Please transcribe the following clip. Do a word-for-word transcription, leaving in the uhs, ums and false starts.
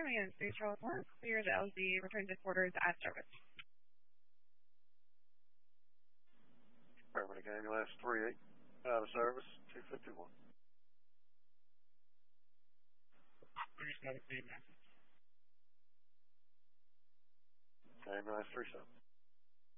Alliance three Charles one, clear the L Z, return to quarters at service. Affirmative, ambulance three eight, out of service, two fifty-one. three seven, message. Ambulance three seven.